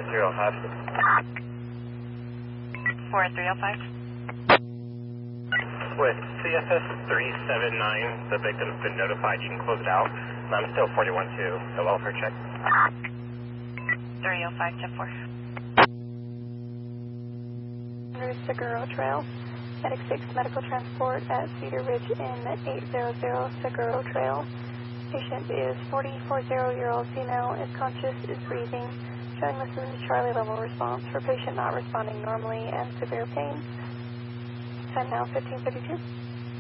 4305. 4305. With CFS 379, the victim's been notified. You can close it out. I'm still 41-2, so welfare check. 305-10-4. Seguro Trail. Medic 6 medical transport at Cedar Ridge Inn at 800 Seguro Trail. Patient is 40-year-old female, is conscious, is breathing, showing this is a Charlie level response for patient not responding normally and severe pain. Time now 15:52.